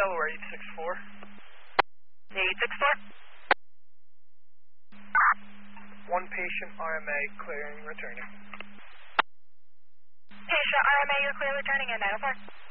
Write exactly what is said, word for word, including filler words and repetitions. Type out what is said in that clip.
Delaware eight six four. eight six four. One patient R M A clearing returning. Patient R M A, you're clear returning at nine oh four.